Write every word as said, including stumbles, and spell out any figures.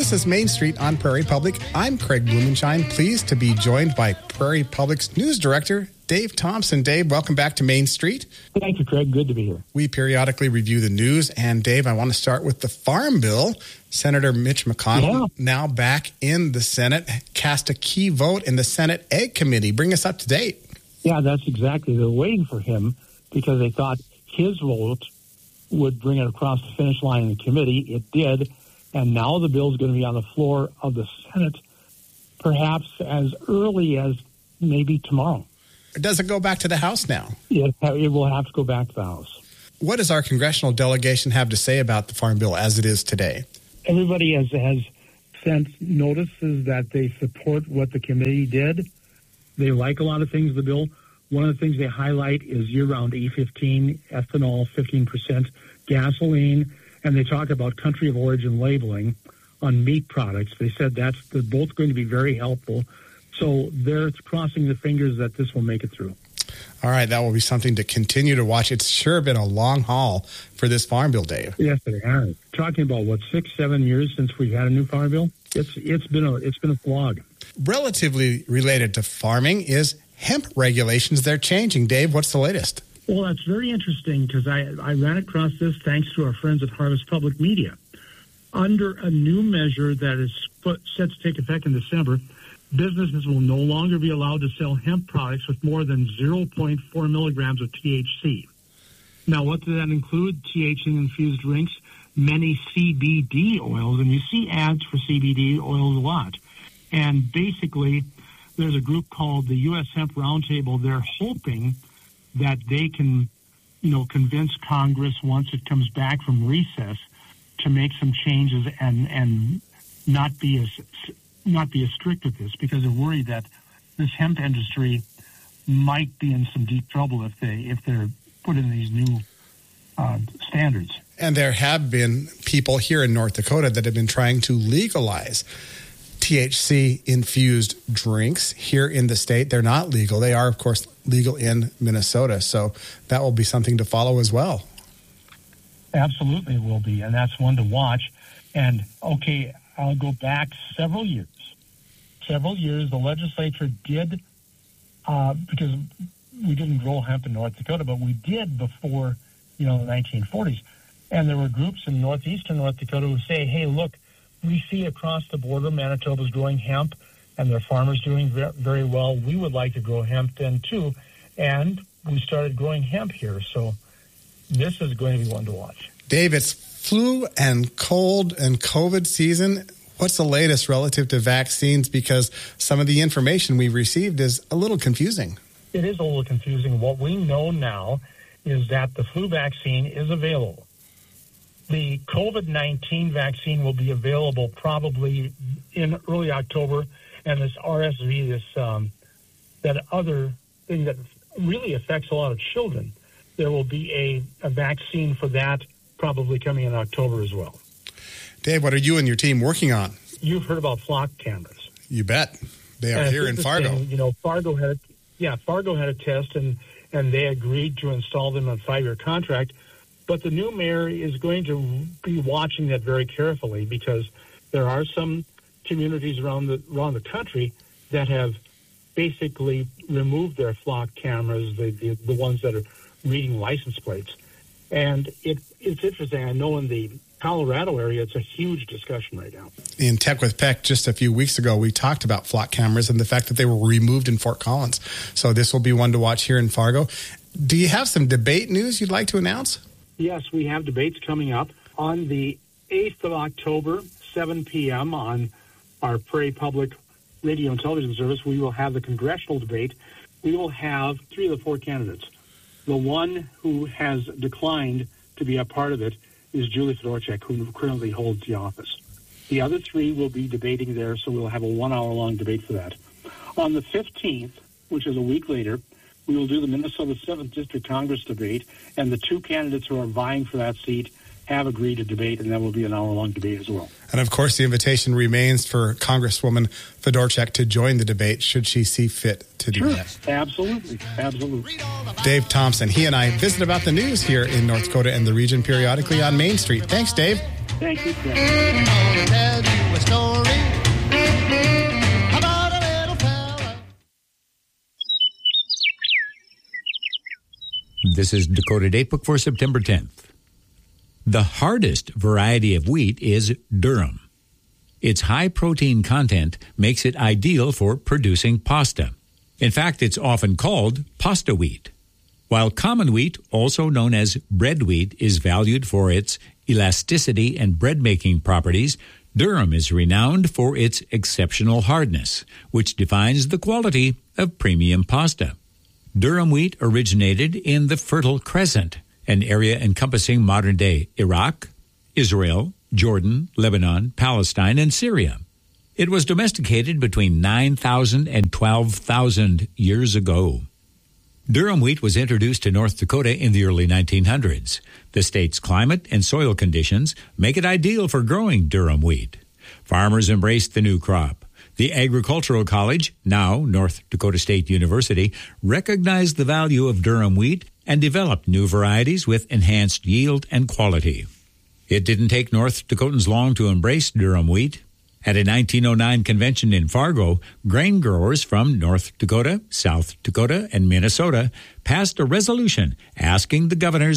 This is Main Street on Prairie Public. I'm Craig Blumenshine, pleased to be joined by Prairie Public's news director, Dave Thompson. Dave, welcome back to Main Street. Thank you, Craig. Good to be here. We periodically review the news, and Dave, I want to start with the Farm Bill. Senator Mitch McConnell, yeah. now back in the Senate, cast a key vote in the Senate Ag Committee. Bring us up to date. Yeah, that's exactly. They're waiting for him because they thought his vote would bring it across the finish line in the committee. It did, and now the bill is going to be on the floor of the Senate perhaps as early as maybe tomorrow. Does it go back to the House now? Yes, it will have to go back to the House. What does our congressional delegation have to say about the Farm Bill as it is today? Everybody has, has sent notices that they support what the committee did. They like a lot of things in the bill. One of the things they highlight is year-round E fifteen, ethanol, fifteen percent, gasoline, and they talk about country of origin labeling on meat products. They said that's they're both going to be very helpful. So they're crossing the fingers that this will make it through. All right, that will be something to continue to watch. It's sure been a long haul for this Farm Bill, Dave. Yes, it has. Talking about, what, six, seven years since we had a new Farm Bill? It's It's been a, it's been a slog. Relatively related to farming is hemp regulations. They're changing. Dave, what's the latest? Well, that's very interesting because I, I ran across this thanks to our friends at Harvest Public Media. Under a new measure that is set to take effect in December, businesses will no longer be allowed to sell hemp products with more than zero point four milligrams of T H C. Now, what does that include? T H C-infused drinks, many C B D oils, and you see ads for C B D oils a lot. And basically, there's a group called the U S Hemp Roundtable. They're hoping that they can, you know, convince Congress once it comes back from recess to make some changes and and not be as not be as strict with this, because they're worried that this hemp industry might be in some deep trouble if they if they're put in these new uh, standards. And there have been people here in North Dakota that have been trying to legalize T H C-infused drinks here in the state. They're not legal. They are, of course, legal in Minnesota. So that will be something to follow as well. Absolutely it will be, and that's one to watch. And, okay, I'll go back several years. Several years, the legislature did, uh, because we didn't grow hemp in North Dakota, but we did before, you know, the nineteen forties. And there were groups in northeastern North Dakota who say, hey, look, we see across the border Manitoba's growing hemp, and their farmers doing very well. We would like to grow hemp then, too. And we started growing hemp here. So this is going to be one to watch. Dave, it's flu and cold and COVID season. What's the latest relative to vaccines? Because some of the information we've received is a little confusing. It is a little confusing. What we know now is that the flu vaccine is available. The COVID nineteen vaccine will be available probably in early October, and this R S V, this um, that other thing that really affects a lot of children, there will be a, a vaccine for that probably coming in October as well. Dave, what are you and your team working on? You've heard about flock cameras. You bet. They are and here in Fargo. You know, Fargo had a, yeah, Fargo had a test, and, and they agreed to install them on a five-year contract. But the new mayor is going to be watching that very carefully, because there are some communities around the around the country that have basically removed their flock cameras, the the, the ones that are reading license plates. And it it's interesting. I know in the Colorado area, it's a huge discussion right now. In Tech with Peck, just a few weeks ago, we talked about flock cameras and the fact that they were removed in Fort Collins. So this will be one to watch here in Fargo. Do you have some debate news you'd like to announce? Yes, we have debates coming up on the eighth of October, seven p.m. on our Prairie Public radio and television service. We will have the congressional debate. We will have three of the four candidates. The one who has declined to be a part of it is Julie Fedorchak, who currently holds the office. The other three will be debating there, so we'll have a one-hour-long debate for that. On the fifteenth, which is a week later, we will do the Minnesota seventh District Congress debate, and the two candidates who are vying for that seat have agreed to debate, and that will be an hour-long debate as well. And, of course, the invitation remains for Congresswoman Fedorchak to join the debate should she see fit to do sure. that. Absolutely. Absolutely. Dave Thompson, he and I visit about the news here in North Dakota and the region periodically on Main Street. Thanks, Dave. Thank you, Tim. I'm gonna tell you a story about a little fella. This is Dakota Datebook for September tenth. The hardest variety of wheat is durum. Its high protein content makes it ideal for producing pasta. In fact, it's often called pasta wheat. While common wheat, also known as bread wheat, is valued for its elasticity and bread-making properties, durum is renowned for its exceptional hardness, which defines the quality of premium pasta. Durum wheat originated in the Fertile Crescent, an area encompassing modern-day Iraq, Israel, Jordan, Lebanon, Palestine, and Syria. It was domesticated between nine thousand and twelve thousand years ago. Durum wheat was introduced to North Dakota in the early nineteen hundreds. The state's climate and soil conditions make it ideal for growing durum wheat. Farmers embraced the new crop. The Agricultural College, now North Dakota State University, recognized the value of durum wheat and developed new varieties with enhanced yield and quality. It didn't take North Dakotans long to embrace durum wheat. At a nineteen oh nine convention in Fargo, grain growers from North Dakota, South Dakota, and Minnesota passed a resolution asking the governors